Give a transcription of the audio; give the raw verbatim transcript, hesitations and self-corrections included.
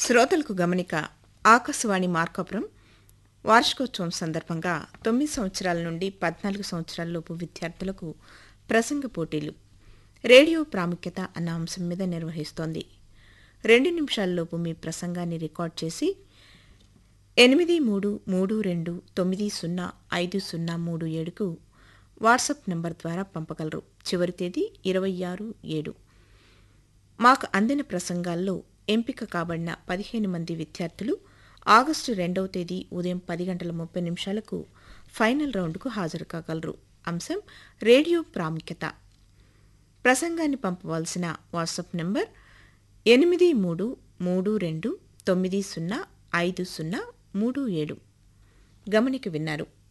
శ్రోతలకు గమనిక. ఆకాశవాణి మార్కాపురం వార్షికోత్సవం సందర్భంగా తొమ్మిది సంవత్సరాల నుండి పద్నాలుగు సంవత్సరాలలోపు విద్యార్థులకు ప్రసంగ పోటీలు రేడియో ప్రాముఖ్యత అన్న అంశం మీద నిర్వహిస్తోంది. రెండు నిమిషాల్లోపు మీ ప్రసంగాన్ని రికార్డ్ చేసి ఎనిమిది మూడు మూడు రెండు తొమ్మిది సున్నా ఐదు సున్నా మూడు ఏడుకు వాట్సాప్ నంబర్ ద్వారా పంపగలరు. చివరి తేదీ ఇరవై ఆరు ఏడు. మాకు అందిన ప్రసంగాల్లో ఎంపిక కాబడిన పదిహేను మంది విద్యార్థులు ఆగస్టు రెండవ తేదీ ఉదయం పది గంటల ముప్పై నిమిషాలకు ఫైనల్ రౌండ్కు హాజరు కాగలరు. అంశం రేడియో ప్రాముఖ్యత. ప్రసంగాన్ని పంపవలసిన వాట్సాప్ నంబర్ ఎనిమిది మూడు మూడు రెండు తొమ్మిది సున్నా ఐదు సున్నా మూడు ఏడు. గమనిక విన్నారు.